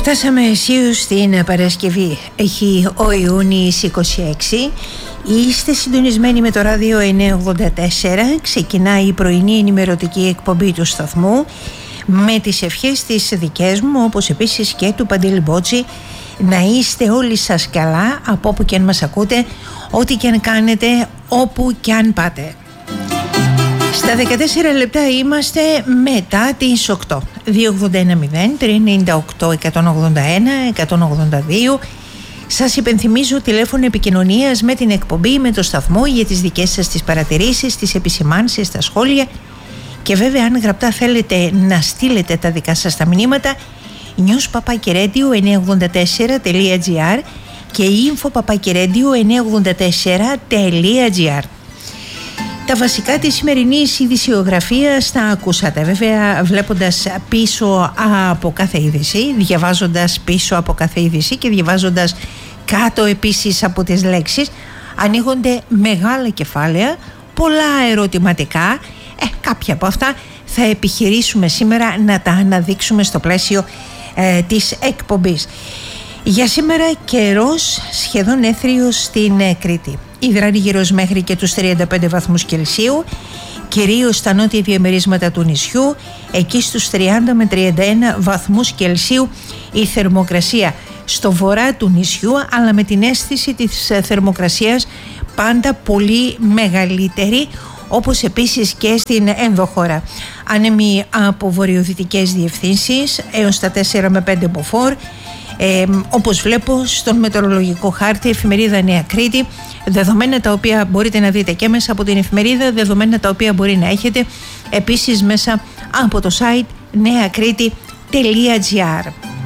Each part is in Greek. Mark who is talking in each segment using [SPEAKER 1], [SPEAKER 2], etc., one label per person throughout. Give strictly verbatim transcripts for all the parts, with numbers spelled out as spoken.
[SPEAKER 1] Φτάσαμε αισίως στην Παρασκευή. Έχει ο Ιούνιος είκοσι έξι. Είστε συντονισμένοι με το ράδιο εννιακόσια ογδόντα τέσσερα. Ξεκινάει η πρωινή ενημερωτική εκπομπή του σταθμού με τις ευχές τις δικές μου, όπως επίσης και του Παντελή Μπότση. Να είστε όλοι σας καλά από όπου και αν μας ακούτε, ό,τι και αν κάνετε, όπου και αν πάτε. Στα δεκατέσσερα λεπτά είμαστε μετά τις οκτώ. δύο ογδόντα ένα μηδέν τρία εννιά οκτώ εκατόν ογδόντα ένα εκατόν ογδόντα δύο. Σας υπενθυμίζω τηλέφωνο επικοινωνίας με την εκπομπή, με το σταθμό, για τις δικές σας τις παρατηρήσεις, τις επισημάνσεις, τα σχόλια. Και βέβαια, αν γραπτά θέλετε να στείλετε τα δικά σας τα μηνύματα, news παπάκι radio εννιακόσια ογδόντα τέσσερα τελεία τζι άρ και info παπάκι radio εννιακόσια ογδόντα τέσσερα τελεία τζι άρ. Τα βασικά της σημερινής ειδησιογραφίας τα ακούσατε, βέβαια, βλέποντας πίσω από κάθε είδηση, διαβάζοντας πίσω από κάθε είδηση και διαβάζοντας κάτω επίσης από τις λέξεις, ανοίγονται μεγάλα κεφάλαια, πολλά ερωτηματικά. Ε, κάποια από αυτά θα επιχειρήσουμε σήμερα να τα αναδείξουμε στο πλαίσιο ε, της εκπομπής. Για σήμερα καιρός σχεδόν έθριος στην ε, Κρήτη. Υδραρίγυρος μέχρι και τους τριάντα πέντε βαθμούς Κελσίου, κυρίως στα νότια διαμερίσματα του νησιού, εκεί στους τριάντα με τριάντα ένα βαθμούς Κελσίου η θερμοκρασία. Στο βορρά του νησιού, αλλά με την αίσθηση της θερμοκρασίας πάντα πολύ μεγαλύτερη, όπως επίσης και στην ενδοχώρα. Άνεμοι από βορειοδυτικές διευθύνσεις έως τα τέσσερα με πέντε μποφόρ. Ε, όπως βλέπω στον μετεωρολογικό χάρτη, εφημερίδα Νέα Κρήτη, δεδομένα τα οποία μπορείτε να δείτε και μέσα από την εφημερίδα, δεδομένα τα οποία μπορεί να έχετε επίσης μέσα από το site νέα κρήτη τελεία τζι άρ.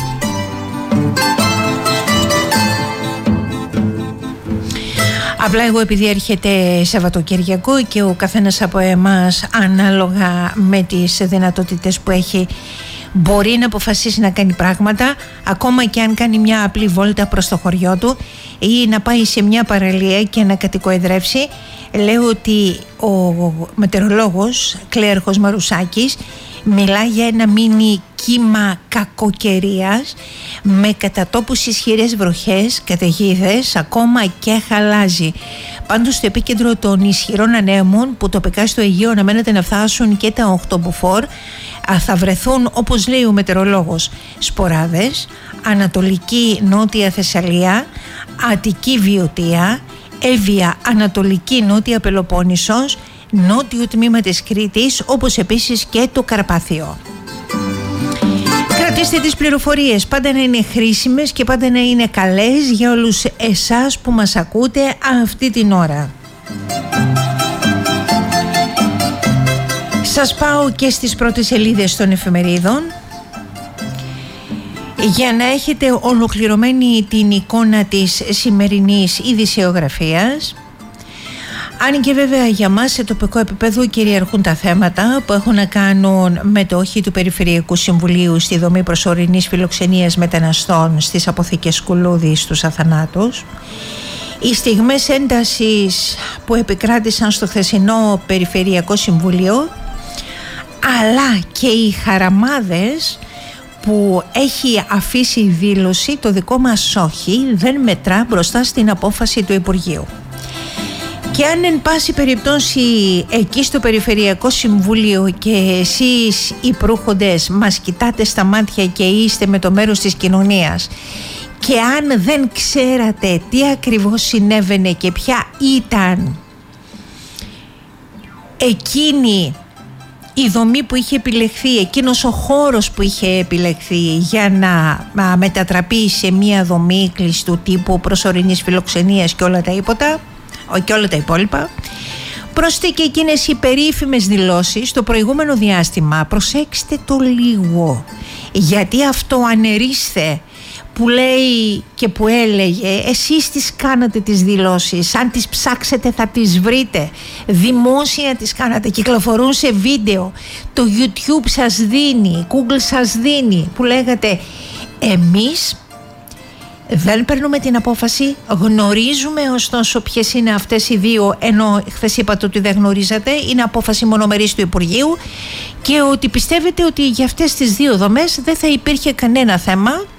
[SPEAKER 1] Απλά εγώ, επειδή έρχεται Σαββατοκυριακό και ο καθένας από εμάς ανάλογα με τις δυνατότητες που έχει μπορεί να αποφασίσει να κάνει πράγματα, ακόμα και αν κάνει μια απλή βόλτα προς το χωριό του ή να πάει σε μια παραλία και να κατοικοεδρεύσει. Λέω ότι ο μετεωρολόγος Κλέαρχος Μαρουσάκης μιλά για ένα μίνι κύμα κακοκαιρίας με κατά τόπους ισχυρές βροχές, καταιγίδες, ακόμα και χαλάζι. Πάντως στο επίκεντρο των ισχυρών ανέμων, που τοπικά στο Αιγαίο αναμένεται να φτάσουν και τα οκτώ μποφόρ, θα βρεθούν, όπως λέει ο μετεωρολόγος, σποράδες, Ανατολική Νότια Θεσσαλία, Αττική Βιωτία, Εύβοια Ανατολική Νότια Πελοπόννησος, νότιο τμήμα της Κρήτης, όπως επίσης και το Καρπάθιο. Κρατήστε τις πληροφορίες, πάντα να είναι χρήσιμες και πάντα να είναι καλές για όλους εσάς που μας ακούτε αυτή την ώρα. Σας πάω και στις πρώτες σελίδες των εφημερίδων για να έχετε ολοκληρωμένη την εικόνα της σημερινής ειδησιογραφίας. Αν και βέβαια για μας σε τοπικό επίπεδο κυριαρχούν τα θέματα που έχουν να κάνουν με το όχι του Περιφερειακού Συμβουλίου στη δομή προσωρινής φιλοξενίας μεταναστών στις αποθήκες Κουλούδη στους Αθανάτους, οι στιγμές έντασης που επικράτησαν στο χθεσινό Περιφερειακό Συμβούλιο, αλλά και οι χαραμάδες που έχει αφήσει η δήλωση το δικό μας όχι δεν μετρά μπροστά στην απόφαση του Υπουργείου. Και αν εν πάση περιπτώσει εκεί στο Περιφερειακό Συμβούλιο και εσείς οι προύχοντες μας κοιτάτε στα μάτια και είστε με το μέρος της κοινωνίας, και αν δεν ξέρατε τι ακριβώς συνέβαινε και ποια ήταν εκείνη η δομή που είχε επιλεχθεί, εκείνος ο χώρος που είχε επιλεχθεί για να μετατραπεί σε μια δομή κλειστού τύπου προσωρινής φιλοξενίας και όλα τα υπόλοιπα, και όλα τα υπόλοιπα, πρόσθεσε και εκείνες οι περίφημες δηλώσεις το προηγούμενο διάστημα. Προσέξτε το λίγο, γιατί αυτό ανερίστε που λέει και που έλεγε, εσείς τις κάνατε τις δηλώσεις, αν τις ψάξετε θα τις βρείτε, δημόσια τις κάνατε, κυκλοφορούν σε βίντεο, το YouTube σας δίνει, Google σας δίνει, που λέγατε εμείς δεν παίρνουμε την απόφαση, γνωρίζουμε ωστόσο ποιες είναι αυτές οι δύο, ενώ χθες είπατε ότι δεν γνωρίζατε, είναι απόφαση μονομερής του Υπουργείου, και ότι πιστεύετε ότι για αυτές τις δύο δομές δεν θα υπήρχε κανένα θέμα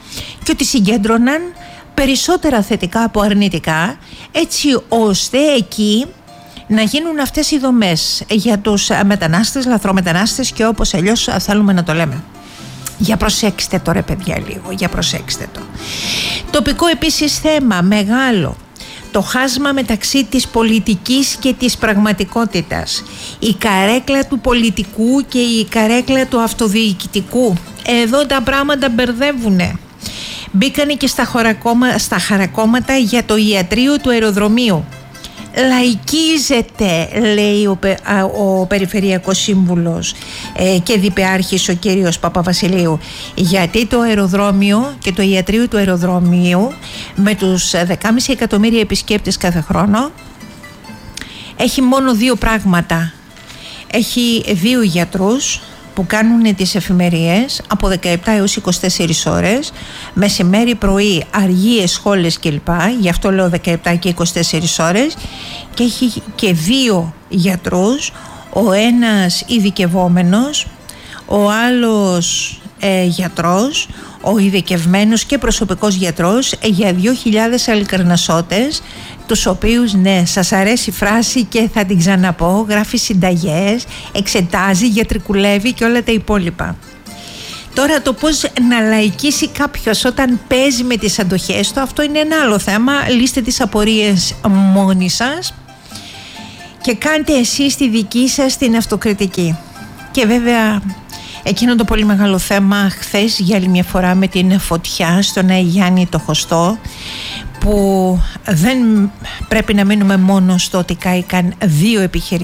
[SPEAKER 1] και ότι συγκέντρωναν περισσότερα θετικά από αρνητικά, έτσι ώστε εκεί να γίνουν αυτές οι δομές για τους μετανάστες, λαθρομετανάστες και όπως αλλιώς θέλουμε να το λέμε. Για προσέξτε το ρε παιδιά λίγο, για προσέξτε το. Τοπικό επίσης θέμα μεγάλο, το χάσμα μεταξύ της πολιτικής και της πραγματικότητας. Η καρέκλα του πολιτικού και η καρέκλα του αυτοδιοικητικού. Εδώ τα πράγματα μπερδεύουνε. Μπήκανε και στα, χωρακόμα, στα χαρακόμματα για το ιατρείο του αεροδρομίου. Λαϊκίζεται, λέει ο, ο Περιφερειακός Σύμβουλος ε, και διπεάρχης ο κύριος Παπαβασιλείου, γιατί το αεροδρόμιο και το ιατρείο του αεροδρομίου με τους δεκάμισι εκατομμύρια επισκέπτες κάθε χρόνο έχει μόνο δύο πράγματα. Έχει δύο γιατρούς που κάνουν τις εφημερίες από δεκαεπτά έως είκοσι τέσσερις ώρες, μεσημέρι, πρωί, αργίες, σχόλες κλπ. Γι' αυτό λέω δεκαεπτά και είκοσι τέσσερις ώρες, και έχει και δύο γιατρούς, ο ένας ειδικευόμενος, ο άλλος ε, γιατρός, ο ειδικευμένος και προσωπικός γιατρός ε, για δύο χιλιάδες αλικαρνασσότες, τους οποίους, ναι, σας αρέσει η φράση και θα την ξαναπώ, γράφει συνταγές, εξετάζει, γιατρικουλεύει και όλα τα υπόλοιπα. Τώρα το πώς να λαϊκίσει κάποιος όταν παίζει με τις αντοχές του, αυτό είναι ένα άλλο θέμα. Λύστε τις απορίες μόνοι σας και κάντε εσείς τη δική σας την αυτοκριτική. Και βέβαια εκείνο το πολύ μεγάλο θέμα χθες για άλλη μια φορά με την φωτιά στον Άη Γιάννη το Χωστό, που δεν πρέπει να μείνουμε μόνο στο ότι κάηκαν δύο επιχειρήσεις.